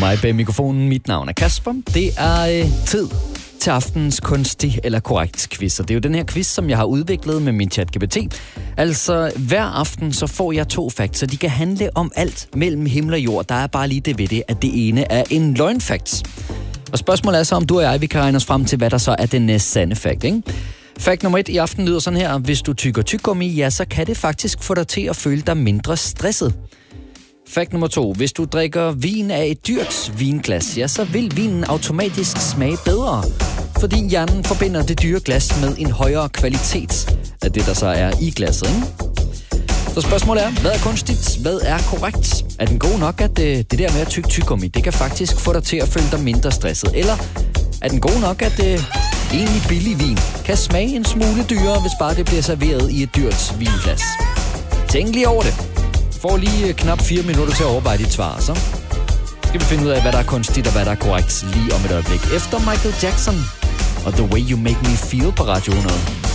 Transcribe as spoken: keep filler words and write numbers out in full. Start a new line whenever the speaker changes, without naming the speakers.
mig bag mikrofonen. Mit navn er Kasper. Det er øh, tid til aftens kunstig eller korrekt quiz. Og det er jo den her quiz, som jeg har udviklet med min ChatGPT. Altså, hver aften så får jeg to facts, så de kan handle om alt mellem himmel og jord. Der er bare lige det ved det, at det ene er en løgnfact. Og spørgsmålet er så, om du og jeg, vi kan regne os frem til, hvad der så er den næste sande fact, ikke? Fact nummer et i aften lyder sådan her. Hvis du tykker tyggegummi, ja, så kan det faktisk få dig til at føle dig mindre stresset. Fact nummer to. Hvis du drikker vin af et dyrt vinglas, ja, så vil vinen automatisk smage bedre, fordi hjernen forbinder det dyre glas med en højere kvalitet af det, der så er i glasset, ikke? Så spørgsmålet er, hvad er kunstigt? Hvad er korrekt? Er den god nok, at det, det der med at tygge tyggegummi, det kan faktisk få dig til at føle dig mindre stresset? Eller er den god nok, at det egentlig billig vin kan smage en smule dyrere, hvis bare det bliver serveret i et dyrt vinglas? Tænk lige over det. Får lige knap fire minutter til at overveje dit svar, så skal vi finde ud af, hvad der er kunstigt og hvad der er korrekt lige om et øjeblik. Efter Michael Jackson og The Way You Make Me Feel på Radio hundrede.